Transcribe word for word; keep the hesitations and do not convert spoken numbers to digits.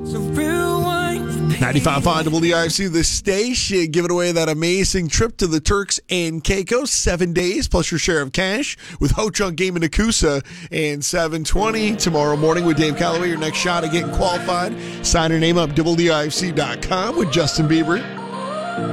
ninety-five point five W D I F C, the station, giving away that amazing trip to the Turks and Caicos, seven days, plus your share of cash with Ho Chunk Game in Nakusa, and seven twenty tomorrow morning with Dave Calloway. Your next shot at getting qualified. Sign your name up, W D I F C dot com with Justin Bieber.